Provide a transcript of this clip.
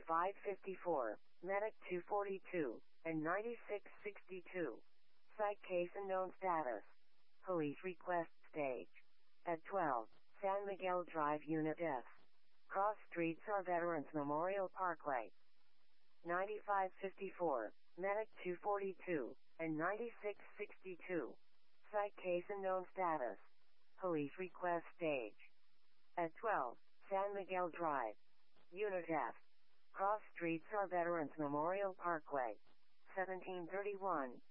5:54, Medic 242, and 9662. Site case unknown status. Police request stage. At 12, San Miguel Drive Unit F. Cross streets are Veterans Memorial Parkway. 9554, Medic 242, and 9662. Site case unknown status. Police request stage. At 12, San Miguel Drive. Unit F. Cross streets are Veterans Memorial Parkway. 1731.